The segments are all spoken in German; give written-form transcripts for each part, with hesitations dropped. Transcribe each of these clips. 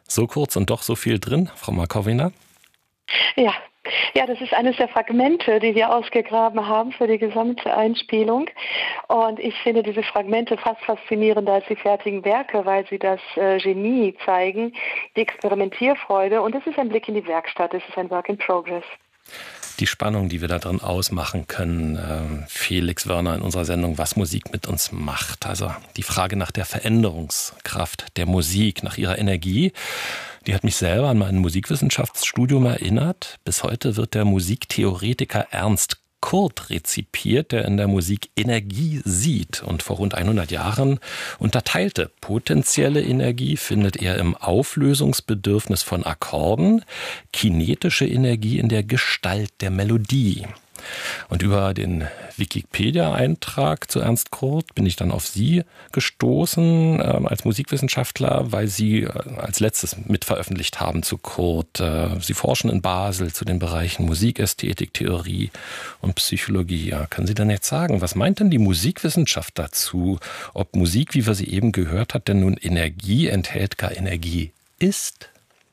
So kurz und doch so viel drin, Frau Markowina? Ja. Ja, das ist eines der Fragmente, die wir ausgegraben haben für die gesamte Einspielung. Und ich finde diese Fragmente fast faszinierender als die fertigen Werke, weil sie das Genie zeigen, die Experimentierfreude. Und es ist ein Blick in die Werkstatt, es ist ein Work in Progress. Die Spannung, die wir da drin ausmachen können, Felix Wörner in unserer Sendung Was Musik mit uns macht. Also die Frage nach der Veränderungskraft der Musik, nach ihrer Energie, die hat mich selber an mein Musikwissenschaftsstudium erinnert. Bis heute wird der Musiktheoretiker Ernst Kurt rezipiert, der in der Musik Energie sieht. Und vor rund 100 Jahren unterteilte potenzielle Energie findet er im Auflösungsbedürfnis von Akkorden, kinetische Energie in der Gestalt der Melodie. Und über den Wikipedia-Eintrag zu Ernst Kurt bin ich dann auf Sie gestoßen als Musikwissenschaftler, weil Sie als letztes mitveröffentlicht haben zu Kurt. Sie forschen in Basel zu den Bereichen Musikästhetik, Theorie und Psychologie. Ja, können Sie denn jetzt sagen, was meint denn die Musikwissenschaft dazu, ob Musik, wie wir sie eben gehört hat, denn nun Energie enthält, gar Energie ist?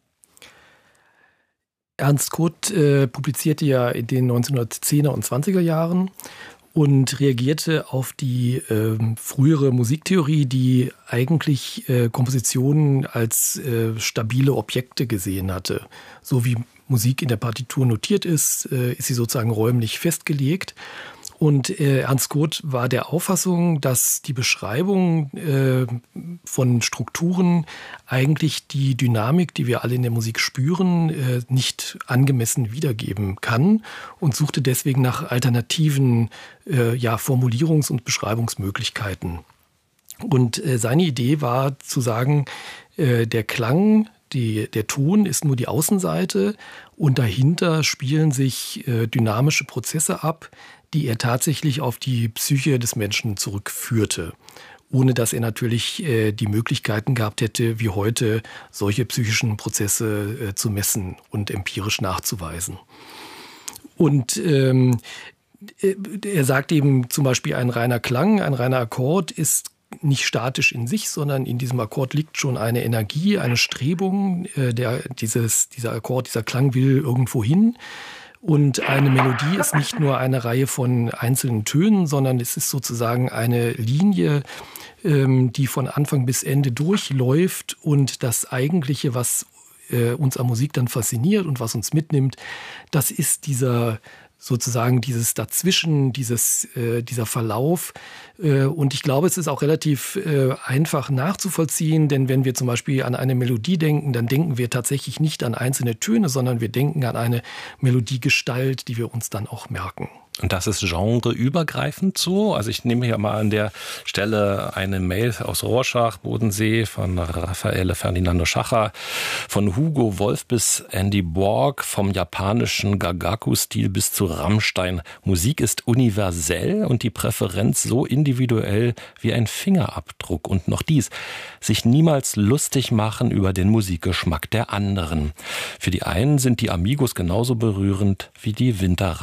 Ernst Kurt publizierte ja in den 1910er und 20er Jahren und reagierte auf die frühere Musiktheorie, die eigentlich Kompositionen als stabile Objekte gesehen hatte. So wie Musik in der Partitur notiert ist, ist sie sozusagen räumlich festgelegt. Und Ernst Kurt war der Auffassung, dass die Beschreibung von Strukturen eigentlich die Dynamik, die wir alle in der Musik spüren, nicht angemessen wiedergeben kann und suchte deswegen nach alternativen Formulierungs- und Beschreibungsmöglichkeiten. Und seine Idee war zu sagen, der Klang, der Ton ist nur die Außenseite und dahinter spielen sich dynamische Prozesse ab, die er tatsächlich auf die Psyche des Menschen zurückführte, ohne dass er natürlich die Möglichkeiten gehabt hätte, wie heute solche psychischen Prozesse zu messen und empirisch nachzuweisen. Und er sagt eben zum Beispiel, ein reiner Klang, ein reiner Akkord ist nicht statisch in sich, sondern in diesem Akkord liegt schon eine Energie, eine Strebung. Dieser Akkord, dieser Klang will irgendwo hin. Und eine Melodie ist nicht nur eine Reihe von einzelnen Tönen, sondern es ist sozusagen eine Linie, die von Anfang bis Ende durchläuft. Und das Eigentliche, was uns an Musik dann fasziniert und was uns mitnimmt, das ist sozusagen dieses Dazwischen, dieser Verlauf. Und ich glaube, es ist auch relativ einfach nachzuvollziehen, denn wenn wir zum Beispiel an eine Melodie denken, dann denken wir tatsächlich nicht an einzelne Töne, sondern wir denken an eine Melodiegestalt, die wir uns dann auch merken. Und das ist genreübergreifend so? Also ich nehme hier mal an der Stelle eine Mail aus Rorschach, Bodensee, von Raffaele Ferdinando Schacher, von Hugo Wolf bis Andy Borg, vom japanischen Gagaku-Stil bis zu Rammstein. Musik ist universell und die Präferenz so individuell wie ein Fingerabdruck. Und noch dies, sich niemals lustig machen über den Musikgeschmack der anderen. Für die einen sind die Amigos genauso berührend wie die Winter